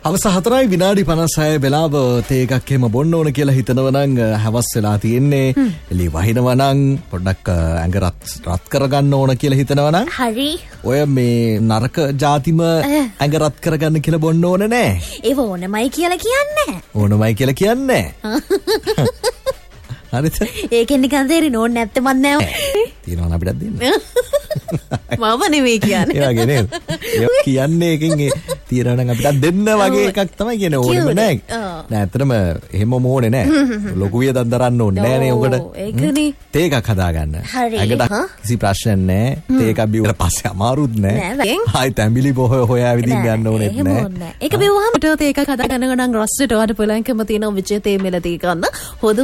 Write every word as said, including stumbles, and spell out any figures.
අවස හතරයි විනාඩි පනස් හය වෙලාව තේ එකක් එහෙම බොන්න ඕන කියලා හිතනවා නම් හවස් වෙලා තියෙන්නේ. එළිය වහිනවා නම් පොඩ්ඩක් ඇඟ රත් රත් කරගන්න ඕන කියලා හිතනවා නම් හරි. ඔය මේ නරක જાතිම ඇඟ රත් කරගන්න කියලා බොන්න ඕන නෑ. ඒව ඕනමයි කියලා කියන්නේ. ඕනමයි කියලා කියන්නේ. හරිද? ඒකෙන් නිකන් තේරෙන්නේ ඕන නැත්තේ මන් නෑ. තියනවා අපිටත් දෙන්න. මම නෙමෙයි කියන්නේ. ඒ වගේ නේද? ඒ කියන්නේ එකකින් ඒ තියනවා නම් අපිටත් දෙන්න වගේ එකක් තමයි කියන්නේ ඕනෙම නෑ. නෑ ඇත්තටම එහෙම මොෝනේ නෑ. ලොකු වියදක් දරන්න ඕනේ නෑ නේ උකට. ඒකනේ. තේ එකක් හදාගන්න. හරි. ඇඟට කිසි ප්‍රශ්නයක් නෑ. තේ එකක් බිව්වට පස්සේ අමාරුත් නෑ. ආයි තැඹිලි බොහෝ හොයා විදිහින් ගන්න ඕනෙත් නෑ. ඒක බිව්වහම තේ එකක් හදාගන්න නම් රස්සට වඩ පුළුවන්කම තියෙන විජේ තේ මෙල තේ ගන්න. හොඳ